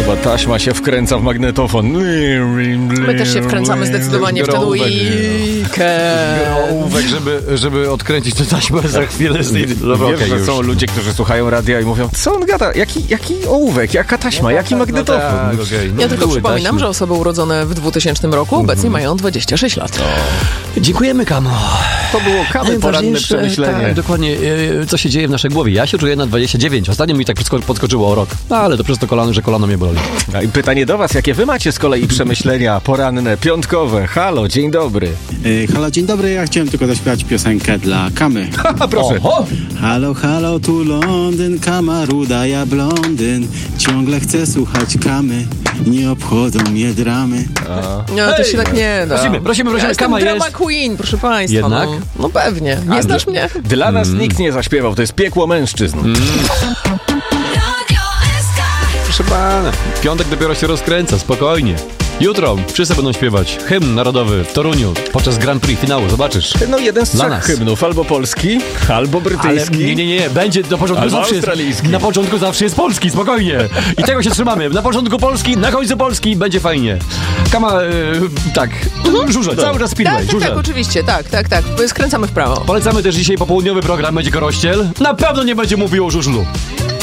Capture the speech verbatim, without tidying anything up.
Chyba taśma się wkręca w magnetofon. My też się wkręcamy zdecydowanie w ten weekend. Ołówek, żeby, żeby odkręcić tę taśmę za chwilę z tej... Dobra, wiesz, okay, że są ludzie, którzy słuchają radia i mówią, co on gada? Jaki, jaki ołówek? Jaka taśma? No, jaki tak, magnetofon? No tak, okay. No, ja tylko przypominam, taśmy. że osoby urodzone w dwutysięcznym roku obecnie mm-hmm. mają dwadzieścia sześć lat. O. Dziękujemy, Kamo. To było Kamy poranne przemyślenie. Tak, dokładnie. Co się dzieje w naszej głowie? Ja się czuję na dwadzieścia dziewięć. Ostatnio mi tak podskoczyło o rok. No, ale to przez to kolano, że kolano mnie boli. A i pytanie do was, jakie wy macie z kolei przemyślenia poranne, piątkowe? Halo, dzień dobry. Yy, halo, dzień dobry. Ja chciałem tylko zaśpiewać piosenkę dla Kamy. Proszę. Oho. Halo, halo, tu Londyn, Kama ruda, ja blondyn. Ciągle chcę słuchać Kamy. Nie obchodzą mnie dramy. A. No, to się tak nie da. Prosimy, prosimy, prosimy. Ja Kama drama jest... queen, proszę państwa. Jednak? No, no pewnie. Nie A znasz d- mnie? Dla nas mm. nikt nie zaśpiewał. To jest piekło mężczyzn. Mm. Proszę pana, piątek dopiero się rozkręca, spokojnie. Jutro wszyscy będą śpiewać hymn narodowy w Toruniu podczas Grand Prix finału, zobaczysz. No jeden z trzech hymnów, albo polski, albo brytyjski. Ale nie, nie, nie, będzie do początku albo zawsze australijski. Jest, na początku zawsze jest polski, spokojnie. I tego się trzymamy. Na początku polski, na końcu polski, będzie fajnie. Kama, yy, tak, mhm. żużel, no. cały czas speedway, tak, żużel. Tak, oczywiście, tak, tak, tak, skręcamy w prawo. Polecamy też dzisiaj popołudniowy program, będzie Korościel. Na pewno nie będzie mówił o żużlu.